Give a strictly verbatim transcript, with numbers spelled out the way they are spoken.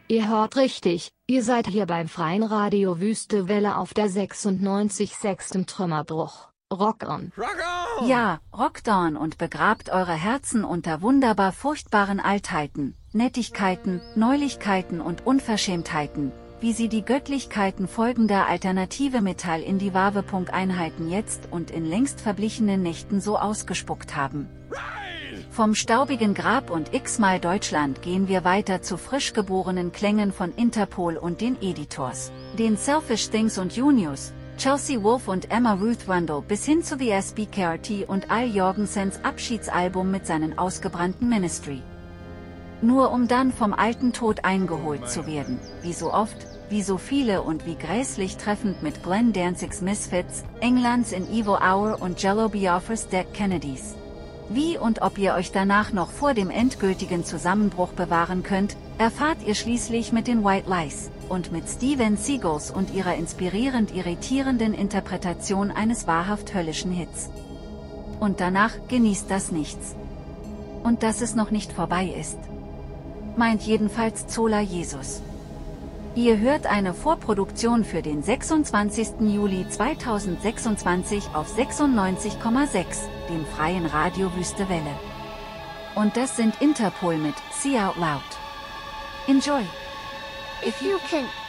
Ihr hört richtig, ihr seid hier beim freien Radio Wüste Welle auf der sechsundneunzig Komma sechs im Trümmerbruch. Rock on! Rock on! Ja, rockt on und begrabt eure Herzen unter wunderbar furchtbaren Altheiten, Nettigkeiten, Neulichkeiten und Unverschämtheiten, wie sie die Göttlichkeiten folgender alternative Metall-in-die-Wave-Einheiten jetzt und in längst verblichenen Nächten so ausgespuckt haben. Vom staubigen Grab und x-mal Deutschland gehen wir weiter zu frisch geborenen Klängen von Interpol und den Editors, den Selfish Things und Junius, Chelsea Wolfe und Emma Ruth Rundle bis hin zu The S B K R T und Al Jorgensens Abschiedsalbum mit seinen ausgebrannten Ministry. Nur um dann vom alten Tod eingeholt zu werden, wie so oft, wie so viele und wie gräßlich treffend mit Glenn Danzig's Misfits, Englands in Evil Hour und Jello Biafra's Dead Kennedys. Wie und ob ihr euch danach noch vor dem endgültigen Zusammenbruch bewahren könnt, erfahrt ihr schließlich mit den White Lies und mit Steven Seagulls und ihrer inspirierend irritierenden Interpretation eines wahrhaft höllischen Hits. Und danach genießt das Nichts. Und dass es noch nicht vorbei ist. Meint jedenfalls Zola Jesus. Ihr hört eine Vorproduktion für den sechsundzwanzigsten Juli zweitausendsechsundzwanzig auf sechsundneunzig Komma sechs, dem freien Radio Wüste Welle. Und das sind Interpol mit See Out Loud. Enjoy! If you can